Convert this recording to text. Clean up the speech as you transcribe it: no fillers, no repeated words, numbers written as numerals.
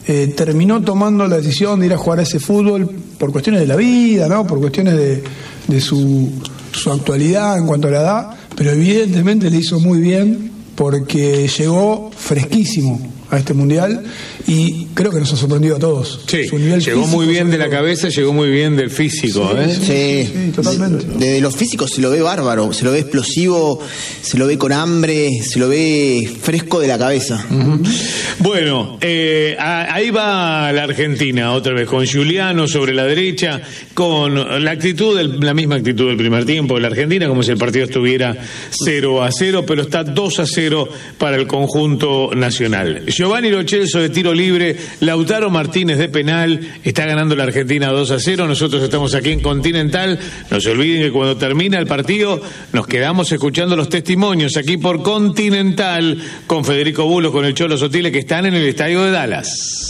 terminó tomando la decisión de ir a jugar a ese fútbol por cuestiones de la vida, ¿no? Por cuestiones de su actualidad en cuanto a la edad, pero evidentemente le hizo muy bien porque llegó fresquísimo a este mundial y creo que nos ha sorprendido a todos. Sí, su nivel llegó físico, muy bien de la cabeza, llegó muy bien del físico. Sí, totalmente. De los físicos se lo ve bárbaro, se lo ve explosivo, se lo ve con hambre, se lo ve fresco de la cabeza. Bueno, ahí va la Argentina otra vez, con Giuliano sobre la derecha, con la misma actitud del primer tiempo de la Argentina, como si el partido estuviera 0-0, pero está 2-0 para el conjunto nacional. Giovanni Lo Celso de tiro libre, Lautaro Martínez de penal, está ganando la Argentina 2-0, nosotros estamos aquí en Continental, no se olviden que cuando termina el partido nos quedamos escuchando los testimonios aquí por Continental, con Federico Bulos, con el Cholo Sotile, que están en el estadio de Dallas.